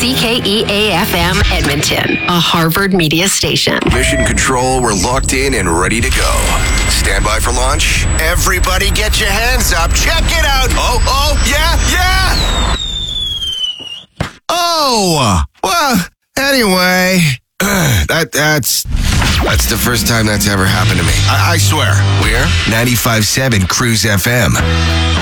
CKEA-FM Edmonton, a Harvard media station. Mission Control, we're locked in and ready to go. Stand by for launch. Everybody get your hands up. Check it out. Oh, yeah. Oh, well, anyway, that's the first time that's ever happened to me. I swear. We're 95.7 Cruise FM.